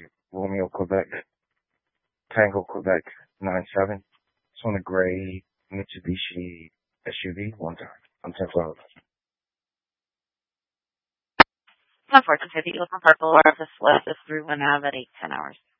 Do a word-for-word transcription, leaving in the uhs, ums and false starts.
Romeo, Quebec, Tango, Quebec, nine seven. It's on a gray Mitsubishi S U V, one time. I'm ten twelve. Unfortunately, the open purple or the slip is through one nav at eight ten hours.